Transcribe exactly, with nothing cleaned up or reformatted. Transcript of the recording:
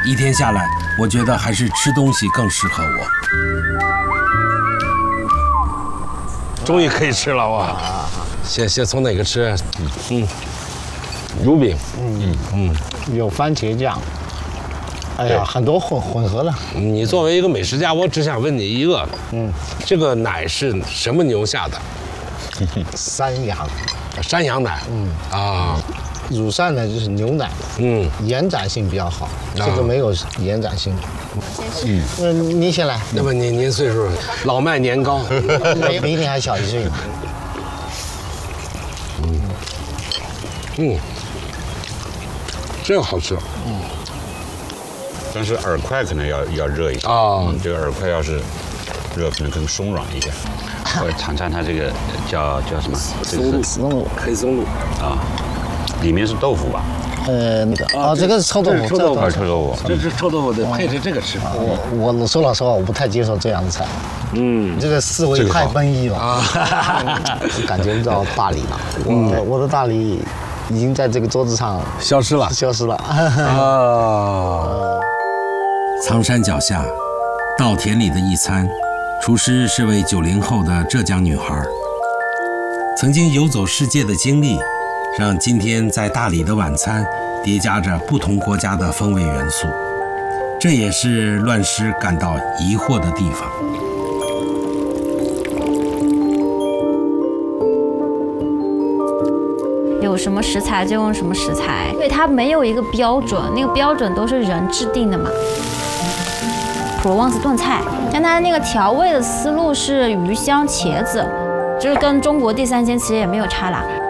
一天下来，我觉得还是吃东西更适合我。终于可以吃了哇！先先从哪个吃？嗯，乳饼。 嗯嗯，有番茄酱。哎呀，很多混混合的。 你作为一个美食家，我只想问你一个，嗯，这个奶是什么牛下的？ 山羊。 山羊奶。嗯啊。 乳扇呢就是牛奶，嗯，延展性比较好，这个没有延展性。嗯，那您先来。 那么您您岁数老迈年高， 比你还小一岁嘛。 嗯嗯，这个好吃。嗯， 但是饵块可能要要热一些啊、嗯，这个饵块要是热，可能更松软一些。我尝尝它这个叫叫什么？ 松露，松露，黑松露啊。 里面是豆腐吧？ 呃，那个啊，这个是臭豆腐， 臭豆腐，臭豆腐， 这是臭豆腐得配着这个吃。 我我说老实话，我不太接受这样的菜。嗯，这个思维太奔逸了啊，感觉不到大理了。我我的大理已经在这个桌子上消失了， 消失了。啊， 苍山脚下，稻田里的一餐，厨师是位九零后的浙江女孩，曾经游走世界的经历。让今天在大理的晚餐叠加着不同国家的风味元素，这也是乱师感到疑惑的地方。 有什么食材就用什么食材，对它没有一个标准，那个标准都是人制定的嘛。普罗旺斯炖菜，但它那个调味的思路是鱼香茄子，就是跟中国地三鲜其实也没有差啦。